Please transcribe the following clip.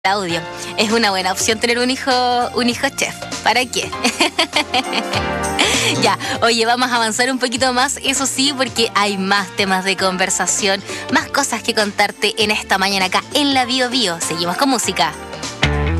audio. Es una buena opción tener un hijo chef. ¿Para qué? Ya, oye, vamos a avanzar un poquito más, eso sí, porque hay más temas de conversación, más cosas que contarte en esta mañana acá en la Bio Bio. Seguimos con música.